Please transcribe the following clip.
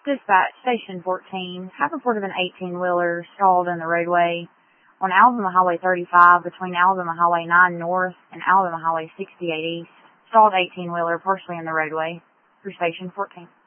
Dispatch, Station 14. Have report of an 18-wheeler stalled in the roadway on Alabama Highway 35 between Alabama Highway 9 North and Alabama Highway 68 East. Stalled 18-wheeler partially in the roadway through Station 14.